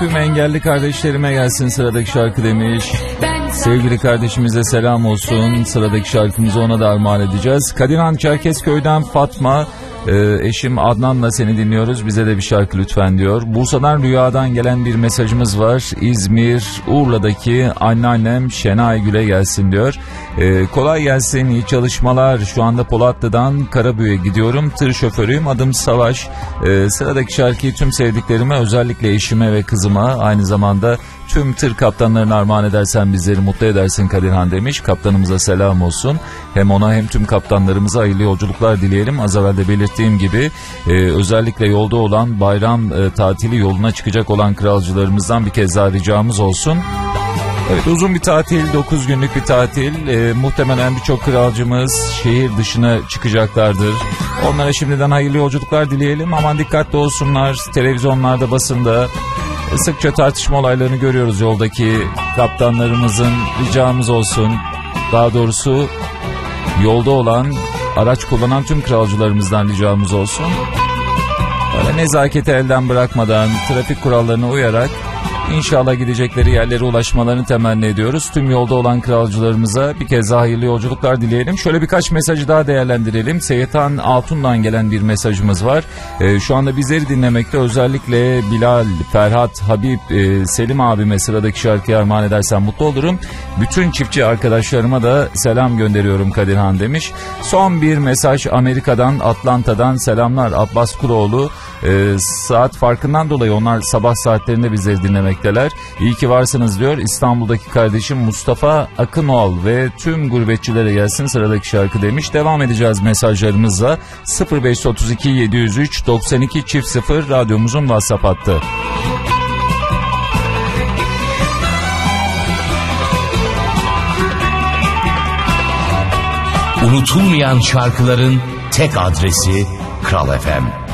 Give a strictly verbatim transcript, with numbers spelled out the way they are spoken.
tüm engelli kardeşlerime gelsin sıradaki şarkı demiş. Sevgili kardeşimize selam olsun. Sıradaki şarkımızı ona da armağan edeceğiz. Kadirhan Çerkezköy'den Fatma. Ee, eşim Adnan'la seni dinliyoruz, bize de bir şarkı lütfen diyor. Bursa'dan Rüya'dan gelen bir mesajımız var. İzmir Urla'daki anneannem Şenay Gül'e gelsin diyor. Ee, kolay gelsin, iyi çalışmalar. Şu anda Polatlı'dan Karabük'e gidiyorum, tır şoförüyüm, adım Savaş. Ee, sıradaki şarkıyı tüm sevdiklerime, özellikle eşime ve kızıma, aynı zamanda tüm tır kaptanlarına armağan edersen bizleri mutlu edersin Kadirhan demiş. Kaptanımıza selam olsun. Hem ona hem tüm kaptanlarımıza hayırlı yolculuklar dileyelim. Az evvel de belirttiğim gibi e, özellikle yolda olan, bayram e, tatili yoluna çıkacak olan kralcılarımızdan bir kez daha ricamız olsun. Evet, uzun bir tatil, dokuz günlük bir tatil. E, muhtemelen birçok kralcımız şehir dışına çıkacaklardır. Onlara şimdiden hayırlı yolculuklar dileyelim. Aman dikkatli olsunlar. Televizyonlarda, basında sıkça tartışma olaylarını görüyoruz yoldaki kaptanlarımızın. Ricamız olsun, daha doğrusu yolda olan, araç kullanan tüm kralcılarımızdan ricamız olsun. Böyle nezaketi elden bırakmadan, trafik kurallarına uyarak İnşallah gidecekleri yerlere ulaşmalarını temenni ediyoruz. Tüm yolda olan kralcılarımıza bir kez daha hayırlı yolculuklar dileyelim. Şöyle birkaç mesajı daha değerlendirelim. Seyihan Altun'dan gelen bir mesajımız var. Ee, şu anda bizleri dinlemekte, özellikle Bilal, Ferhat, Habib, e, Selim abime sıradaki şarkıyı armağan edersen mutlu olurum. Bütün çiftçi arkadaşlarıma da selam gönderiyorum Kadirhan demiş. Son bir mesaj Amerika'dan, Atlanta'dan selamlar. Abbas Kuloğlu. Ee, saat farkından dolayı onlar sabah saatlerinde bizleri dinlemekteler. İyi ki varsınız diyor. İstanbul'daki kardeşim Mustafa Akınoğlu ve tüm gurbetçilere gelsin sıradaki şarkı demiş. Devam edeceğiz mesajlarımızla. sıfır beş otuz iki yedi yüz üç doksan iki çift sıfır radyomuzun WhatsApp hattı. Unutulmayan şarkıların tek adresi Kral F M.